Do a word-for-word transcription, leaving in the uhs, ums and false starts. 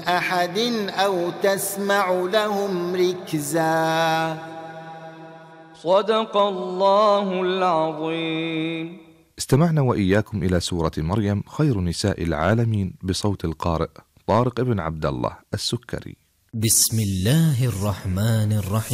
أحد أو تسمع لهم ركزا. صدق الله العظيم. استمعنا وإياكم إلى سورة مريم خير نساء العالمين بصوت القارئ طارق بن عبد الله السكري. بسم الله الرحمن الرحيم.